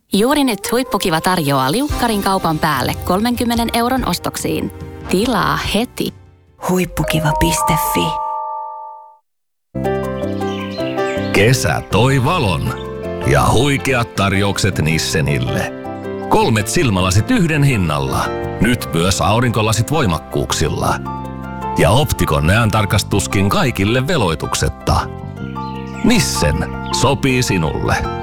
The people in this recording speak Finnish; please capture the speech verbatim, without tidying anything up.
Juuri nyt Huippukiva tarjoaa liukkarin kaupan päälle kolmenkymmenen euron ostoksiin. Tilaa heti. Huippukiva piste fi. Kesä toi valon ja huikeat tarjoukset Nissenille. Kolmet silmälasit yhden hinnalla. Nyt myös aurinkolasit voimakkuuksilla. Ja Optikon näöntarkastuskin kaikille veloituksetta. Nissen sopii sinulle.